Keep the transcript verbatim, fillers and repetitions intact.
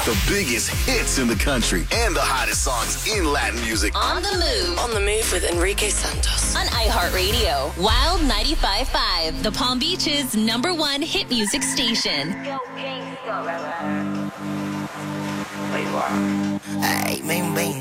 The biggest hits in the country and the hottest songs in Latin music. On the move. On the move with Enrique Santos. On iHeartRadio. Wild ninety-five point five. The Palm Beach's number one hit music station. Ay, bang, bang.